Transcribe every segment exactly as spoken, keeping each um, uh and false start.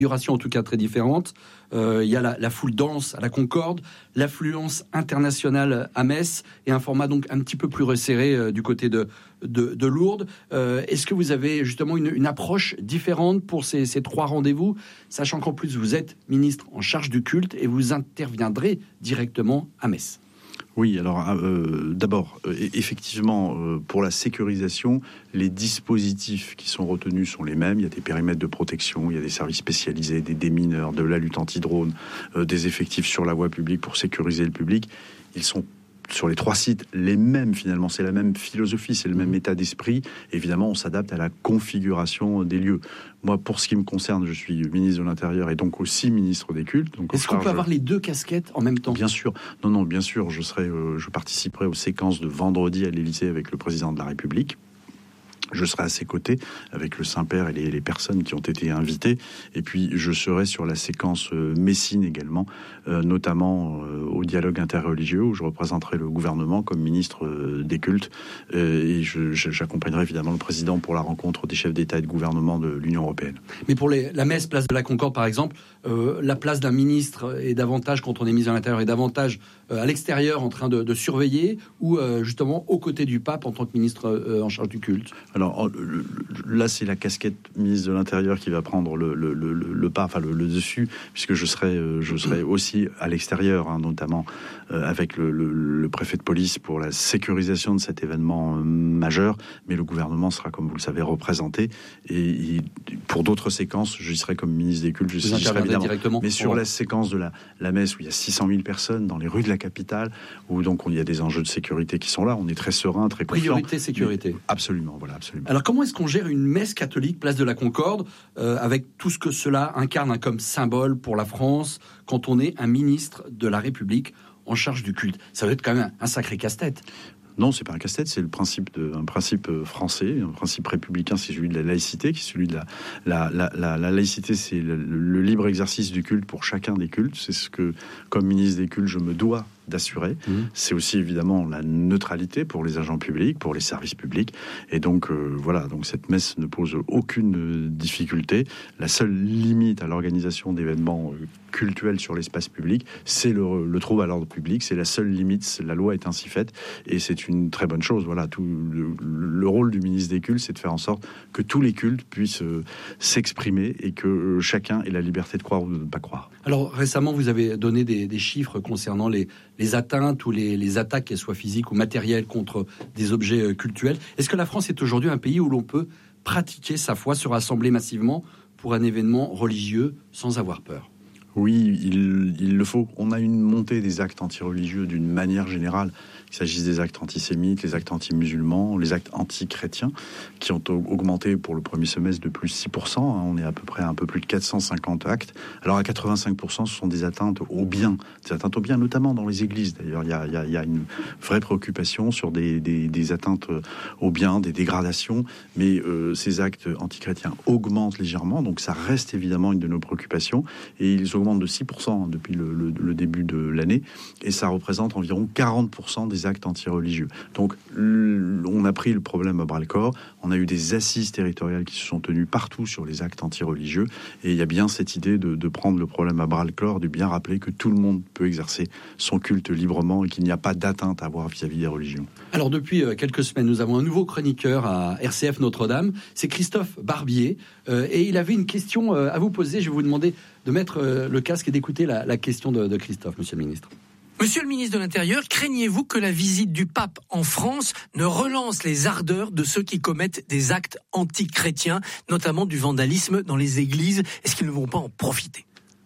en tout cas très différentes. Euh, il y a la, la foule dense à la Concorde, l'affluence internationale à Metz et un format donc un petit peu plus resserré euh, du côté de, de, de Lourdes. Euh, est-ce que vous avez justement une, une approche différente pour ces, ces trois rendez-vous, sachant qu'en plus vous êtes ministre en charge du culte et vous interviendrez directement à Metz? Oui, alors euh, d'abord, euh, effectivement, euh, pour la sécurisation, les dispositifs qui sont retenus sont les mêmes. Il y a des périmètres de protection, il y a des services spécialisés, des démineurs, de la lutte anti-drone, euh, des effectifs sur la voie publique pour sécuriser le public. Ils sont sur les trois sites les mêmes finalement, c'est la même philosophie, c'est le même état d'esprit. Évidemment, on s'adapte à la configuration des lieux. Moi, pour ce qui me concerne, je suis ministre de l'Intérieur et donc aussi ministre des cultes. Donc Est-ce qu'on peut avoir les deux casquettes en même temps? Bien sûr, non, non, bien sûr, je serai, euh, je participerai aux séquences de vendredi à l'Élysée avec le président de la République. Je serai à ses côtés avec le Saint-Père et les, les personnes qui ont été invitées. Et puis, je serai sur la séquence euh, Messine également, euh, notamment euh, au dialogue interreligieux, où je représenterai le gouvernement comme ministre euh, des cultes. Euh, et je, je, j'accompagnerai évidemment le président pour la rencontre des chefs d'État et de gouvernement de l'Union européenne. Mais pour les, la messe, place de la Concorde, par exemple, euh, la place d'un ministre est davantage, quand on est ministre de l'Intérieur, est davantage euh, à l'extérieur en train de, de surveiller, ou euh, justement aux côtés du pape en tant que ministre euh, en charge du culte? Alors là, c'est la casquette ministre de l'Intérieur qui va prendre le, le, le, le pas, enfin le, le dessus, puisque je serai, je serai aussi à l'extérieur, hein, notamment euh, avec le, le, le préfet de police pour la sécurisation de cet événement euh, majeur. Mais le gouvernement sera, comme vous le savez, représenté. Et il, pour d'autres séquences, j'y serai comme ministre des cultes. Je vous serai évidemment. Directement. Mais sur ouais. la séquence de la, la messe où il y a six cent mille personnes dans les rues de la capitale, où donc il y a des enjeux de sécurité qui sont là, on est très serein, très confiant. Priorité sécurité. Absolument, voilà, absolument. Alors comment est-ce qu'on gère une messe catholique place de la Concorde euh, avec tout ce que cela incarne hein, comme symbole pour la France quand on est un ministre de la République en charge du culte? Ça va être quand même un, un sacré casse-tête. Non, c'est pas un casse-tête, c'est le principe de, un principe français, un principe républicain, c'est celui de la laïcité, qui est celui de la, la, la, la, la laïcité, c'est le, le libre exercice du culte pour chacun des cultes. C'est ce que, comme ministre des cultes, je me dois d'assurer. Mmh. C'est aussi évidemment la neutralité pour les agents publics, pour les services publics. Et donc euh, voilà, donc cette messe ne pose aucune difficulté. La seule limite à l'organisation d'événements euh, cultuels sur l'espace public, c'est le, le trouble à l'ordre public. C'est la seule limite. La loi est ainsi faite, et c'est une très bonne chose. Voilà, tout le, le rôle du ministre des cultes, c'est de faire en sorte que tous les cultes puissent euh, s'exprimer et que euh, chacun ait la liberté de croire ou de ne pas croire. Alors récemment, vous avez donné des, des chiffres concernant les les atteintes ou les, les attaques, qu'elles soient physiques ou matérielles, contre des objets cultuels. Est-ce que la France est aujourd'hui un pays où l'on peut pratiquer sa foi, se rassembler massivement pour un événement religieux sans avoir peur? Oui, il, il le faut. On a une montée des actes anti-religieux d'une manière générale. Il s'agisse des actes antisémites, les actes anti-musulmans, les actes anti-chrétiens, qui ont augmenté pour le premier semestre de plus six pour cent. On est à peu près à un peu plus de quatre cent cinquante actes. Alors à quatre-vingt-cinq pour cent, ce sont des atteintes aux biens. Des atteintes aux biens, notamment dans les églises. D'ailleurs, il y a, il y a, il y a une vraie préoccupation sur des, des, des atteintes aux biens, des dégradations. Mais euh, ces actes anti-chrétiens augmentent légèrement. Donc ça reste évidemment une de nos préoccupations. Et ils augmentent de six pour cent depuis le, le, le début de l'année. Et ça représente environ quarante pour cent des actes anti-religieux. Donc, on a pris le problème à bras-le-corps. On a eu des assises territoriales qui se sont tenues partout sur les actes anti-religieux. Et il y a bien cette idée de, de prendre le problème à bras-le-corps, de bien rappeler que tout le monde peut exercer son culte librement et qu'il n'y a pas d'atteinte à avoir vis-à-vis des religions. Alors, depuis quelques semaines, nous avons un nouveau chroniqueur à R C F Notre-Dame. C'est Christophe Barbier. Euh, et il avait une question à vous poser. Je vais vous demander de mettre euh, le casque et d'écouter la, la question de, de Christophe, monsieur le ministre. Monsieur le ministre de l'Intérieur, craignez-vous que la visite du pape en France ne relance les ardeurs de ceux qui commettent des actes anti-chrétiens, notamment du vandalisme dans les églises? Est-ce qu'ils ne vont pas en profiter?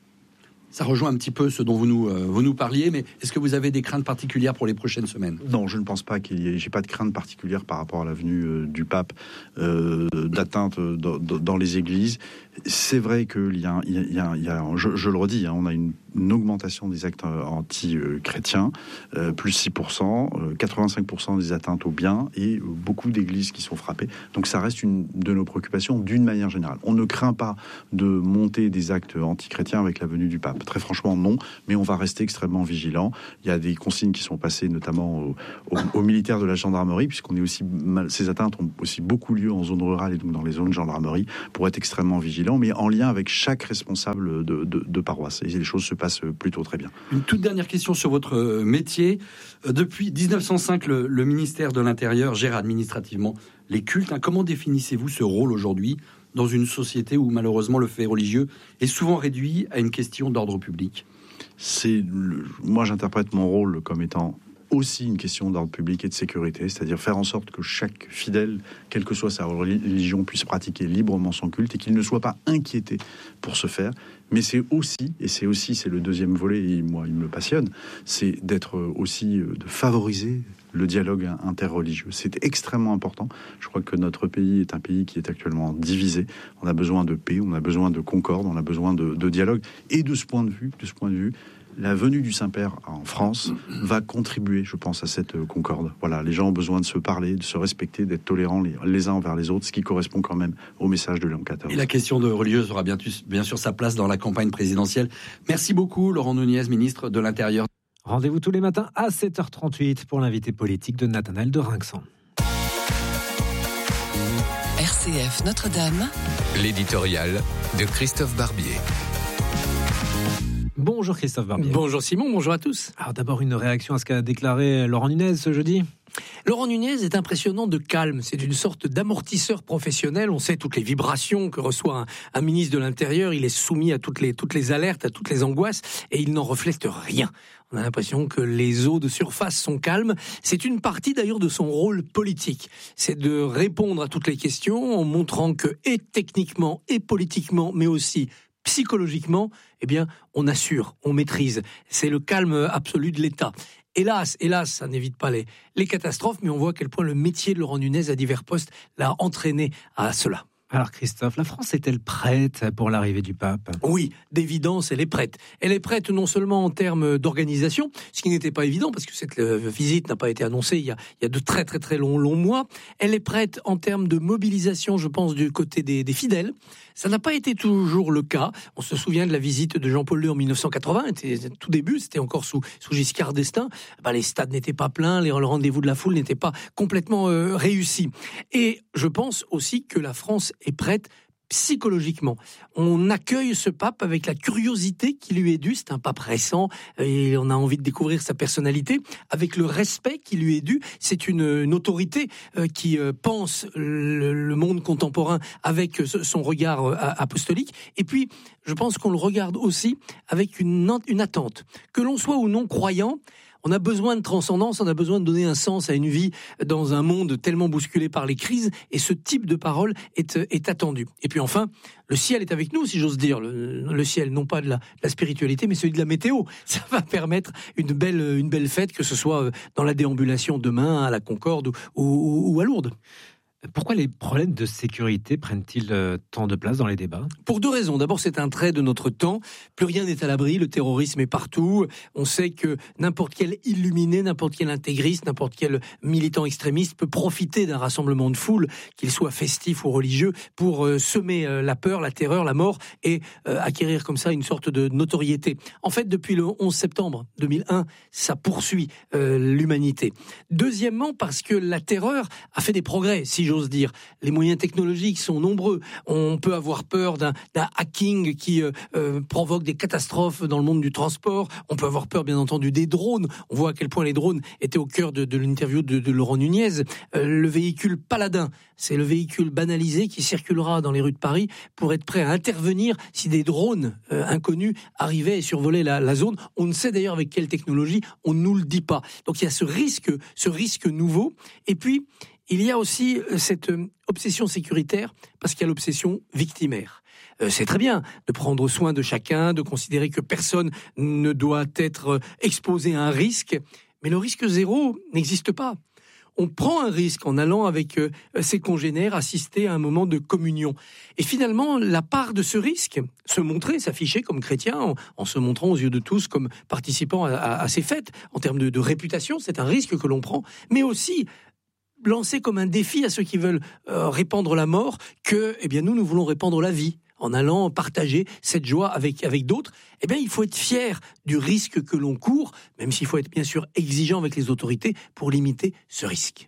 Ça rejoint un petit peu ce dont vous nous, euh, vous nous parliez, mais est-ce que vous avez des craintes particulières pour les prochaines semaines? Non, je ne pense pas qu'il y ait... J'ai pas de crainte particulière par rapport à la venue euh, du pape euh, d'atteinte euh, dans, dans les églises. C'est vrai qu'il y a... Il y a, il y a, il y a je, je le redis, hein, on a une, une augmentation des actes anti-chrétiens, euh, plus six pour cent, euh, quatre-vingt-cinq pour cent des atteintes aux biens et euh, beaucoup d'églises qui sont frappées. Donc ça reste une de nos préoccupations d'une manière générale. On ne craint pas de monter des actes anti-chrétiens avec la venue du pape. très franchement, non. Mais on va rester extrêmement vigilant. Il y a des consignes qui sont passées, notamment aux, aux, aux militaires de la gendarmerie, puisqu'on est aussi ces atteintes ont aussi beaucoup lieu en zone rurale et donc dans les zones de gendarmerie, pour être extrêmement vigilant, mais en lien avec chaque responsable de, de, de paroisse. Et les choses se passent plutôt très bien. Une toute dernière question sur votre métier. Depuis dix-neuf cent cinq, le, le ministère de l'Intérieur gère administrativement les cultes. Comment définissez-vous ce rôle aujourd'hui dans une société où malheureusement le fait religieux est souvent réduit à une question d'ordre public? C'est le, moi j'interprète mon rôle comme étant aussi une question d'ordre public et de sécurité, c'est-à-dire faire en sorte que chaque fidèle, quelle que soit sa religion, puisse pratiquer librement son culte et qu'il ne soit pas inquiété pour ce faire. Mais c'est aussi, et c'est aussi, c'est le deuxième volet, et moi il me passionne, c'est d'être aussi, de favoriser le dialogue interreligieux. C'est extrêmement important. Je crois que notre pays est un pays qui est actuellement divisé. On a besoin de paix, on a besoin de concorde, on a besoin de, de dialogue. Et de ce point de vue, de ce point de vue, la venue du Saint-Père en France va contribuer, je pense, à cette concorde. Voilà, les gens ont besoin de se parler, de se respecter, d'être tolérants les, les uns envers les autres, ce qui correspond quand même au message de Léon quatorze. Et la question de religieuse aura bien, bien sûr sa place dans la campagne présidentielle. Merci beaucoup, Laurent Nunez, ministre de l'Intérieur. Rendez-vous tous les matins à sept heures trente-huit pour l'invité politique de Nathanaël de Rinxan. R C F Notre-Dame, l'éditorial de Christophe Barbier. Bonjour Christophe Barbier. Bonjour Simon, bonjour à tous. Alors d'abord une réaction à ce qu'a déclaré Laurent Nunez ce jeudi. Laurent Nunez est impressionnant de calme. C'est une sorte d'amortisseur professionnel. On sait toutes les vibrations que reçoit un, un ministre de l'Intérieur. Il est soumis à toutes les, toutes les alertes, à toutes les angoisses, et il n'en reflète rien. On a l'impression que les eaux de surface sont calmes. C'est une partie d'ailleurs de son rôle politique. C'est de répondre à toutes les questions en montrant que, et techniquement, et politiquement, mais aussi psychologiquement, eh bien, on assure, on maîtrise. C'est le calme absolu de l'État. Hélas, hélas, ça n'évite pas les, les catastrophes, mais on voit à quel point le métier de Laurent Nunez à divers postes l'a entraîné à cela. Alors Christophe, la France est-elle prête pour l'arrivée du pape ? Oui, d'évidence, elle est prête. Elle est prête non seulement en termes d'organisation, ce qui n'était pas évident parce que cette visite n'a pas été annoncée il y a, il y a de très très très longs, longs mois. Elle est prête en termes de mobilisation, je pense, du côté des, des fidèles. Ça n'a pas été toujours le cas. On se souvient de la visite de Jean-Paul deux en dix-neuf cent quatre-vingts, c'était tout début, c'était encore sous, sous Giscard d'Estaing. Ben, les stades n'étaient pas pleins, les, le rendez-vous de la foule n'était pas complètement euh, réussi. Et je pense aussi que la France est prête psychologiquement. On accueille ce pape avec la curiosité qui lui est due. C'est un pape récent et on a envie de découvrir sa personnalité avec le respect qui lui est dû. C'est une, une autorité euh, qui euh, pense le, le monde contemporain avec euh, son regard euh, apostolique. Et puis, je pense qu'on le regarde aussi avec une, une attente. Que l'on soit ou non croyant, on a besoin de transcendance, on a besoin de donner un sens à une vie dans un monde tellement bousculé par les crises, et ce type de parole est, est attendu. Et puis enfin, le ciel est avec nous, si j'ose dire. Le, le ciel, non pas de la, de la spiritualité, mais celui de la météo. Ça va permettre une belle, une belle fête, que ce soit dans la déambulation demain, à la Concorde ou, ou, ou à Lourdes. Pourquoi les problèmes de sécurité prennent-ils tant de place dans les débats ? Pour deux raisons. D'abord, c'est un trait de notre temps. Plus rien n'est à l'abri, le terrorisme est partout. On sait que n'importe quel illuminé, n'importe quel intégriste, n'importe quel militant extrémiste peut profiter d'un rassemblement de foule, qu'il soit festif ou religieux, pour euh, semer euh, la peur, la terreur, la mort et euh, acquérir comme ça une sorte de notoriété. En fait, depuis le onze septembre deux mille un, ça poursuit euh, l'humanité. Deuxièmement, parce que la terreur a fait des progrès, si je j'ose dire. Les moyens technologiques sont nombreux. On peut avoir peur d'un, d'un hacking qui euh, euh, provoque des catastrophes dans le monde du transport. On peut avoir peur, bien entendu, des drones. On voit à quel point les drones étaient au cœur de, de l'interview de, de Laurent Nunez. Euh, le véhicule Paladin, c'est le véhicule banalisé qui circulera dans les rues de Paris pour être prêt à intervenir si des drones euh, inconnus arrivaient et survolaient la, la zone. On ne sait d'ailleurs avec quelle technologie, on ne nous le dit pas. Donc il y a ce risque, ce risque nouveau. Et puis, il y a aussi cette obsession sécuritaire parce qu'il y a l'obsession victimaire. Euh, c'est très bien de prendre soin de chacun, de considérer que personne ne doit être exposé à un risque, mais le risque zéro n'existe pas. On prend un risque en allant avec euh, ses congénères assister à un moment de communion. Et finalement, la part de ce risque, se montrer, s'afficher comme chrétien, en, en se montrant aux yeux de tous comme participant à, à, à ces fêtes, en termes de, de réputation, c'est un risque que l'on prend, mais aussi lancer comme un défi à ceux qui veulent euh, répandre la mort que, eh bien, nous, nous voulons répandre la vie. en allant partager cette joie avec, avec d'autres. Eh bien, il faut être fier du risque que l'on court, même s'il faut être bien sûr exigeant avec les autorités pour limiter ce risque.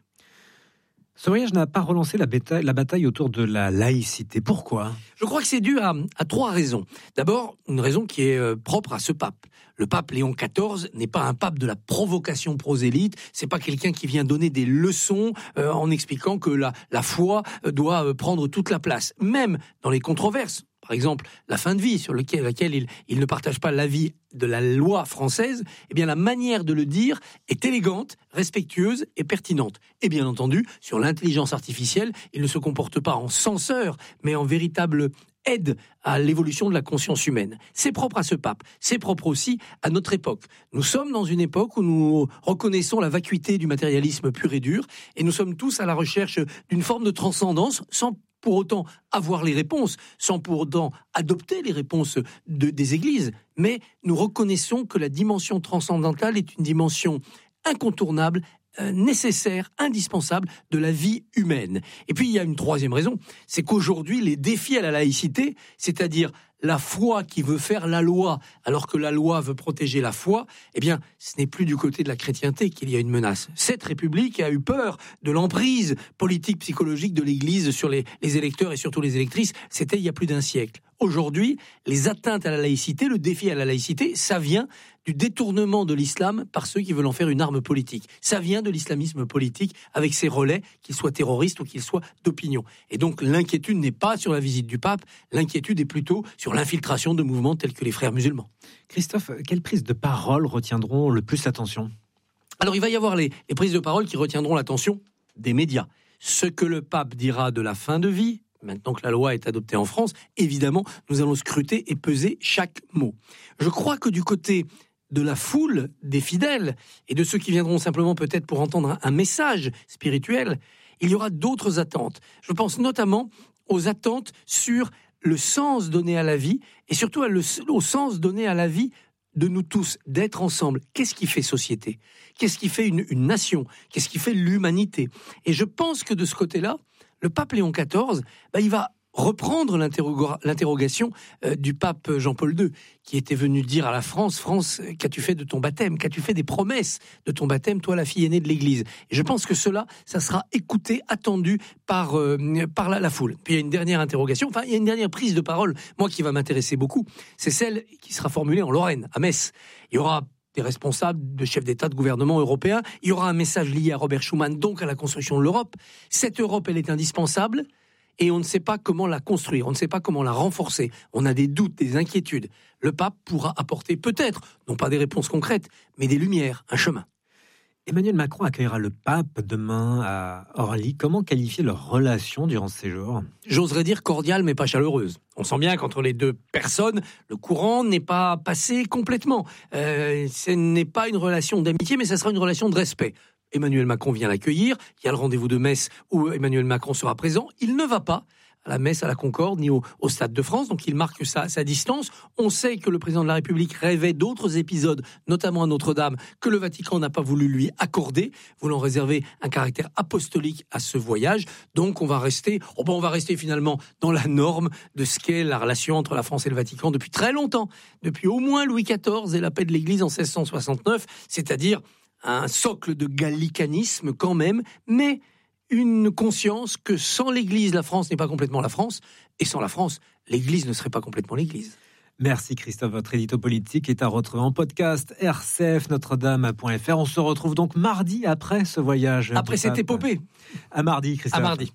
Ce voyage n'a pas relancé la bataille, la bataille autour de la laïcité. Pourquoi ? Je crois que c'est dû à, à trois raisons. D'abord, une raison qui est euh, propre à ce pape. Le pape Léon quatorze n'est pas un pape de la provocation prosélyte. C'est pas quelqu'un qui vient donner des leçons euh, en expliquant que la, la foi doit euh, prendre toute la place. Même dans les controverses. Par exemple, la fin de vie, sur lequel, laquelle il, il ne partage pas l'avis de la loi française, eh bien, la manière de le dire est élégante, respectueuse et pertinente. Et bien entendu, sur l'intelligence artificielle, il ne se comporte pas en censeur, mais en véritable aide à l'évolution de la conscience humaine. C'est propre à ce pape, c'est propre aussi à notre époque. Nous sommes dans une époque où nous reconnaissons la vacuité du matérialisme pur et dur, et nous sommes tous à la recherche d'une forme de transcendance, sans pour autant avoir les réponses, sans pour autant adopter les réponses de, des églises, mais nous reconnaissons que la dimension transcendantale est une dimension incontournable, euh, nécessaire, indispensable de la vie humaine. Et puis il y a une troisième raison, c'est qu'aujourd'hui les défis à la laïcité, c'est-à-dire la foi qui veut faire la loi, alors que la loi veut protéger la foi, eh bien, ce n'est plus du côté de la chrétienté qu'il y a une menace. Cette République a eu peur de l'emprise politique, psychologique de l'Église sur les, les électeurs et surtout les électrices. C'était il y a plus d'un siècle. Aujourd'hui, les atteintes à la laïcité, le défi à la laïcité, ça vient du détournement de l'islam par ceux qui veulent en faire une arme politique. Ça vient de l'islamisme politique avec ses relais, qu'ils soient terroristes ou qu'ils soient d'opinion. Et donc l'inquiétude n'est pas sur la visite du pape, l'inquiétude est plutôt sur l'infiltration de mouvements tels que les frères musulmans. Christophe, quelles prises de parole retiendront le plus l'attention ? Alors il va y avoir les, les prises de parole qui retiendront l'attention des médias. Ce que le pape dira de la fin de vie, maintenant que la loi est adoptée en France, évidemment, nous allons scruter et peser chaque mot. Je crois que du côté de la foule des fidèles et de ceux qui viendront simplement peut-être pour entendre un message spirituel, il y aura d'autres attentes. Je pense notamment aux attentes sur le sens donné à la vie et surtout au sens donné à la vie de nous tous, d'être ensemble. Qu'est-ce qui fait société ? Qu'est-ce qui fait une, une nation ? Qu'est-ce qui fait l'humanité ? Et je pense que de ce côté-là, le pape Léon quatorze, bah, il va reprendre l'interroga- l'interrogation euh, du pape Jean-Paul deux, qui était venu dire à la France, « France, qu'as-tu fait de ton baptême ? Qu'as-tu fait des promesses de ton baptême, toi la fille aînée de l'Église ?» Et je pense que cela, ça sera écouté, attendu par, euh, par la, la foule. Puis il y a une dernière interrogation, enfin il y a une dernière prise de parole, moi qui va m'intéresser beaucoup, c'est celle qui sera formulée en Lorraine, à Metz. Il y aura des responsables, de chefs d'État, de gouvernement européens. Il y aura un message lié à Robert Schuman, donc à la construction de l'Europe. Cette Europe, elle est indispensable et on ne sait pas comment la construire, on ne sait pas comment la renforcer. On a des doutes, des inquiétudes. Le pape pourra apporter peut-être, non pas des réponses concrètes, mais des lumières, un chemin. Emmanuel Macron accueillera le pape demain à Orly. Comment qualifier leur relation durant ce séjour ? J'oserais dire cordiale, mais pas chaleureuse. On sent bien qu'entre les deux personnes, le courant n'est pas passé complètement. Euh, ce n'est pas une relation d'amitié, mais ça sera une relation de respect. Emmanuel Macron vient l'accueillir. Il y a le rendez-vous de Metz où Emmanuel Macron sera présent. Il ne va pas à la Messe, à la Concorde, ni au, au Stade de France. Donc il marque sa, sa distance. On sait que le président de la République rêvait d'autres épisodes, notamment à Notre-Dame, que le Vatican n'a pas voulu lui accorder, voulant réserver un caractère apostolique à ce voyage. Donc on va rester, oh ben on va rester finalement dans la norme de ce qu'est la relation entre la France et le Vatican depuis très longtemps, depuis au moins Louis quatorze et la paix de l'Église en seize cent soixante-neuf, c'est-à-dire un socle de gallicanisme quand même, mais une conscience que sans l'Église, la France n'est pas complètement la France, et sans la France, l'Église ne serait pas complètement l'Église. Merci Christophe, votre édito politique est à retrouver en podcast r c f notre dame point f r. On se retrouve donc mardi après ce voyage. Après cette épopée. À mardi, Christophe. À mardi.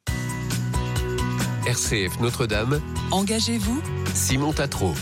R C F Notre-Dame. Engagez-vous. Simon Tatro.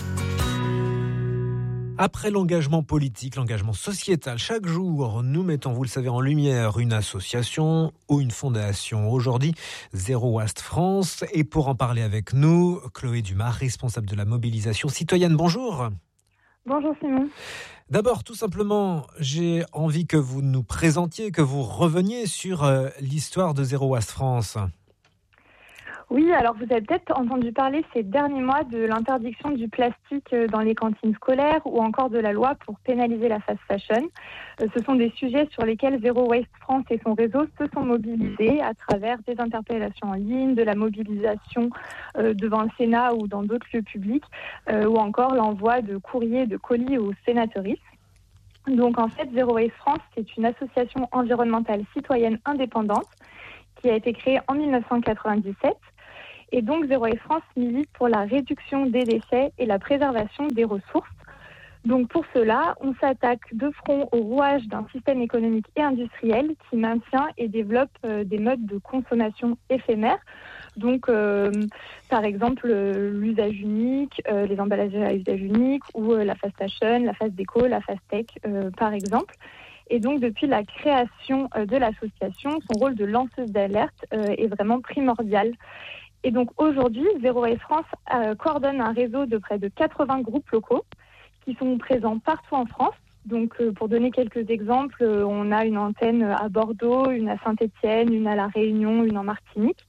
Après l'engagement politique, l'engagement sociétal, chaque jour, nous mettons, vous le savez, en lumière une association ou une fondation. Aujourd'hui, Zero Waste France. Et pour en parler avec nous, Chloé Dumas, responsable de la mobilisation citoyenne. Bonjour. Bonjour Simon. D'abord, tout simplement, j'ai envie que vous nous présentiez, que vous reveniez sur euh, l'histoire de Zero Waste France. Oui, alors vous avez peut-être entendu parler ces derniers mois de l'interdiction du plastique dans les cantines scolaires ou encore de la loi pour pénaliser la fast fashion. Ce sont des sujets sur lesquels Zero Waste France et son réseau se sont mobilisés à travers des interpellations en ligne, de la mobilisation devant le Sénat ou dans d'autres lieux publics, ou encore l'envoi de courriers, de colis aux sénatrices. Donc en fait, Zero Waste France, c'est une association environnementale citoyenne indépendante qui a été créée en dix-neuf cent quatre-vingt-dix-sept. Et donc, Zero Waste France milite pour la réduction des déchets et la préservation des ressources. Donc, pour cela, on s'attaque de front au rouage d'un système économique et industriel qui maintient et développe euh, des modes de consommation éphémères. Donc, euh, par exemple, euh, l'usage unique, euh, les emballages à usage unique ou euh, la fast fashion, la fast déco, la fast tech, euh, par exemple. Et donc, depuis la création euh, de l'association, son rôle de lanceuse d'alerte euh, est vraiment primordial. Et donc aujourd'hui, Zero Waste France euh, coordonne un réseau de près de quatre-vingts groupes locaux qui sont présents partout en France. Donc euh, pour donner quelques exemples, euh, on a une antenne à Bordeaux, une à Saint-Étienne, une à La Réunion, une en Martinique.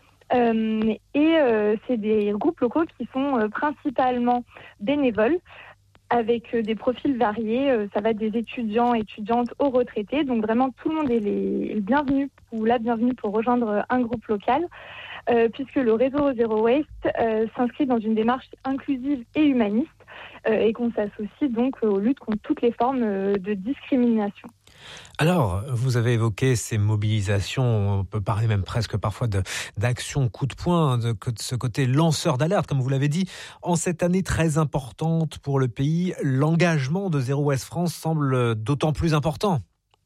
Euh, et euh, c'est des groupes locaux qui sont euh, principalement bénévoles, avec euh, des profils variés. Euh, ça va des étudiants, étudiantes aux retraités. Donc vraiment, tout le monde est les, le bienvenu ou la bienvenue pour rejoindre un groupe local. Euh, puisque le réseau Zero Waste euh, s'inscrit dans une démarche inclusive et humaniste euh, et qu'on s'associe donc euh, aux luttes contre toutes les formes euh, de discrimination. Alors, vous avez évoqué ces mobilisations, on peut parler même presque parfois de, d'action coup de poing, de, de ce côté lanceur d'alerte, comme vous l'avez dit. En cette année très importante pour le pays, l'engagement de Zero Waste France semble d'autant plus important.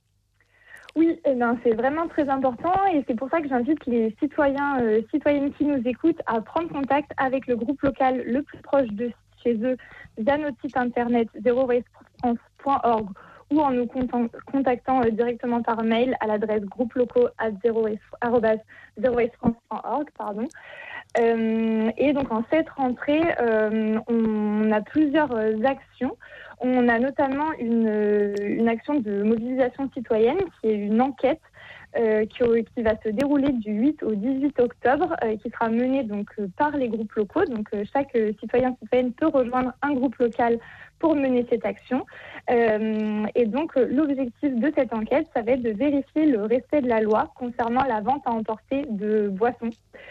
Oui, eh bien, c'est vraiment très important et c'est pour ça que j'invite les citoyens, euh, citoyennes qui nous écoutent à prendre contact avec le groupe local le plus proche de chez eux via notre site internet zero waste france point org ou en nous contactant euh, directement par mail à l'adresse groupelocaux arobase zero waste france point org. Pardon. Euh, et donc en cette rentrée, euh, on a plusieurs euh, actions. On a notamment une, une action de mobilisation citoyenne qui est une enquête euh, qui, qui va se dérouler du huit au dix-huit octobre, euh, qui sera menée donc euh, par les groupes locaux. Donc euh, chaque euh, citoyen citoyenne peut rejoindre un groupe local pour mener cette action. Euh, et donc euh, l'objectif de cette enquête, ça va être de vérifier le respect de la loi concernant la vente à emporter de boissons.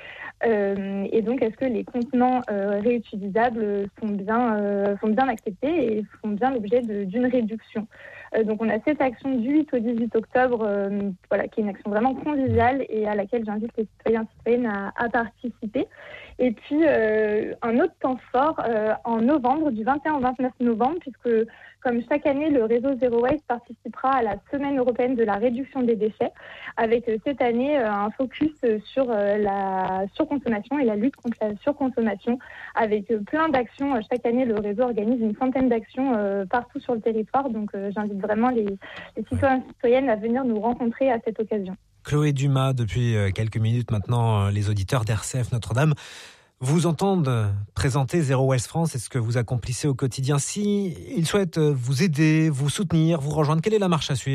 Euh, et donc, est-ce que les contenants euh, réutilisables sont bien, euh, sont bien acceptés et font bien l'objet de, d'une réduction. Euh, donc, on a cette action du huit au dix-huit octobre, euh, voilà, qui est une action vraiment conviviale et à laquelle j'invite les citoyens et citoyennes à, à participer. Et puis, euh, un autre temps fort euh, en novembre, du vingt et un au vingt-neuf novembre, puisque comme chaque année, le réseau Zero Waste participera à la Semaine européenne de la réduction des déchets, avec euh, cette année euh, un focus euh, sur euh, la surconsommation et la lutte contre la surconsommation, avec euh, plein d'actions. Chaque année, le réseau organise une centaine d'actions euh, partout sur le territoire, donc euh, j'invite vraiment les, les citoyens et citoyennes à venir nous rencontrer à cette occasion. Chloé Dumas, depuis quelques minutes maintenant, les auditeurs d'R C F Notre-Dame vous entendent présenter Zero Waste France et ce que vous accomplissez au quotidien. Si ils souhaitent vous aider, vous soutenir, vous rejoindre, quelle est la marche à suivre ?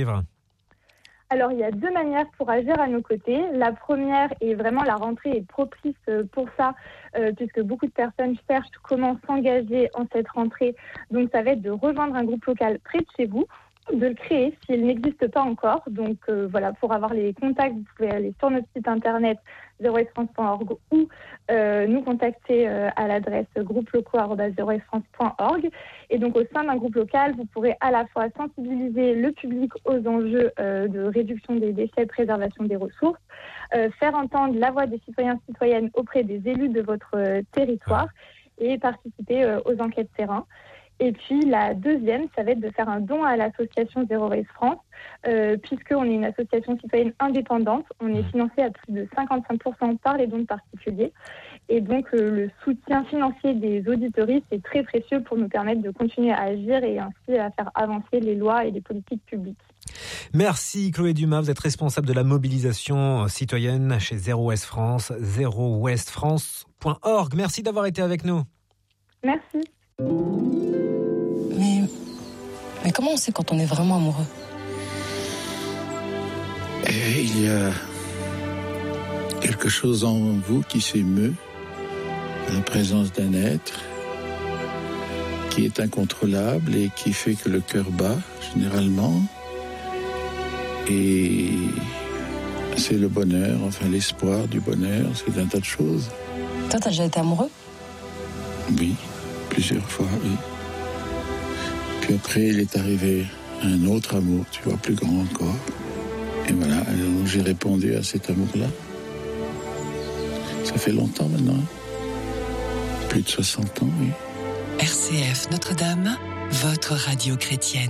Alors, il y a deux manières pour agir à nos côtés. La première, et vraiment la rentrée est propice pour ça, euh, puisque beaucoup de personnes cherchent comment s'engager en cette rentrée. Donc, ça va être de rejoindre un groupe local près de chez vous, de le créer s'il n'existe pas encore. Donc euh, voilà, pour avoir les contacts, vous pouvez aller sur notre site internet zero waste france point org ou euh, nous contacter euh, à l'adresse groupelocaux arobase zero waste france point org. Et donc au sein d'un groupe local, vous pourrez à la fois sensibiliser le public aux enjeux euh, de réduction des déchets, préservation des ressources, euh, faire entendre la voix des citoyens et citoyennes auprès des élus de votre euh, territoire et participer euh, aux enquêtes terrain. Et puis la deuxième, ça va être de faire un don à l'association Zero Waste France, euh, puisqu'on est une association citoyenne indépendante. On est financé à plus de cinquante-cinq pour cent par les dons de particuliers. Et donc euh, le soutien financier des auditoristes est très précieux pour nous permettre de continuer à agir et ainsi à faire avancer les lois et les politiques publiques. Merci Chloé Dumas, vous êtes responsable de la mobilisation citoyenne chez Zero Waste France, zero waste france point org. Merci d'avoir été avec nous. Merci. Mais, mais comment on sait quand on est vraiment amoureux ? Et il y a quelque chose en vous qui s'émeut à la présence d'un être qui est incontrôlable et qui fait que le cœur bat généralement. Et c'est le bonheur, enfin l'espoir du bonheur, c'est un tas de choses. Toi, t'as déjà été amoureux ? Oui, plusieurs fois, oui. Puis après, il est arrivé un autre amour, tu vois, plus grand encore. Et voilà, alors j'ai répondu à cet amour-là. Ça fait longtemps maintenant. Plus de soixante ans, oui. R C F Notre-Dame, votre radio chrétienne.